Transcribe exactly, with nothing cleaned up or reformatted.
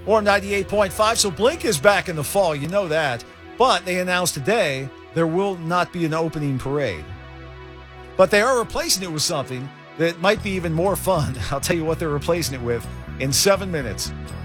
or ninety-eight point five. So Blink is back in the fall, you know that. But they announced today there will not be an opening parade. But they are replacing it with something that might be even more fun. I'll tell you what they're replacing it with in seven minutes.